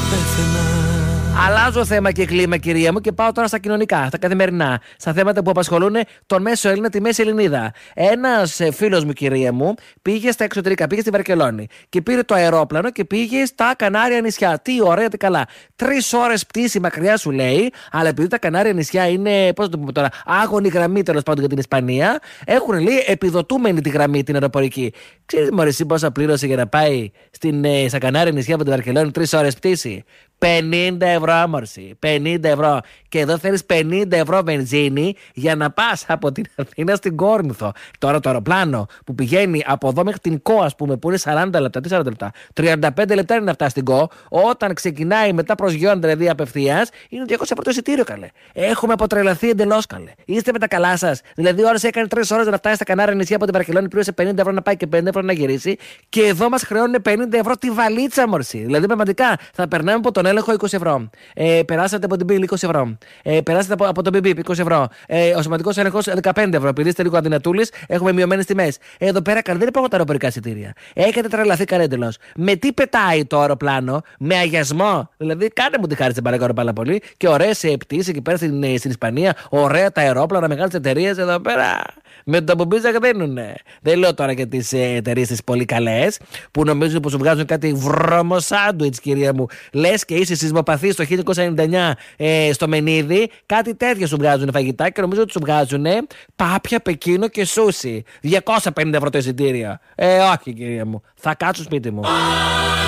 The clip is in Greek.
Αλλάζω θέμα και κλίμα, κυρία μου, και πάω τώρα στα κοινωνικά, στα καθημερινά, στα θέματα που απασχολούν τον μέσο Έλληνα, τη μέση Ελληνίδα. Ένας φίλος μου, κυρία μου, πήγε στα εξωτερικά, πήγε στη Βαρκελόνη και πήρε το αερόπλανο και πήγε στα Κανάρια νησιά. Τι ωραία, τι καλά. 3 ώρες πτήση μακριά, σου λέει, αλλά επειδή τα Κανάρια νησιά είναι, πώς το πούμε τώρα, άγωνη γραμμή τέλος πάντων για την Ισπανία, έχουν, λέει, επιδοτούμενη τη γραμμή την αεροπορική. Ξέρεις, μωρέ, εσύ πόσα πλήρωσε για να πάει στα Κανάρια νησιά από τη Βαρκελόνη 3 ώρες πτήση? 50 ευρώ, άμορφη. 50 ευρώ. Και εδώ θέλεις 50 ευρώ βενζίνη για να πας από την Αθήνα στην Κόρινθο. Τώρα το αεροπλάνο που πηγαίνει από εδώ μέχρι την Κο, ας πούμε, που είναι 40 λεπτά, τι 40 λεπτά, 35 λεπτά είναι να φτάσει στην Κο. Όταν ξεκινάει μετά προσγειώνεται, δηλαδή απευθείας, είναι 200 ευρώ το εισιτήριο, καλέ. Έχουμε αποτρελαθεί εντελώς, καλέ. Είστε με τα καλά σας? Δηλαδή, ώρα έκανε 3 ώρες να φτάσει στα Κανάρια νησιά από την Βαρκελόνη, πλήρωσε 50 ευρώ να πάει και 50 ευρώ να γυρίσει. Και εδώ μας χρεώνουν 50 ευρώ τη βαλίτσα, μορσή. Δηλαδή, πραγματικά θα περνάμε από τον έλεγχο 20 ευρώ. Περάσατε από την πύλη 20 ευρώ. Περάσατε από τον BB 20 ευρώ. Ο σωματικός έλεγχος 15 ευρώ. Επειδή είστε λίγο αδυνατούλης, έχουμε μειωμένες τιμές. Εδώ πέρα δεν υπάρχουν τα αεροπορικά εισιτήρια. Έχετε τρελαθεί καρέντελος. Με τι πετάει το αεροπλάνο? Με αγιασμό. Δηλαδή, κάνε μου τη χάρη, σε παρακαλώ πάρα πολύ. Και ωραίες πτήσεις εκεί πέρα στην Ισπανία. Ωραία τα αερόπλανα, μεγάλες εταιρείες εδώ πέρα. Με το που μπίζα δίνουνε. Δεν λέω τώρα για τις εταιρείες τις πολύ καλές που νομίζουν πως σου βγάζουν κάτι βρώμο σάντουιτς, κυρία μου. Λες και είσαι σεισμοπαθής το 1999 στο Μενίδη, κάτι τέτοια σου βγάζουν φαγητά και νομίζω ότι σου βγάζουν πάπια, πεκίνο και σούσι. 250 ευρώ το εισιτήριο. Όχι, κυρία μου. Θα κάτσω σπίτι μου.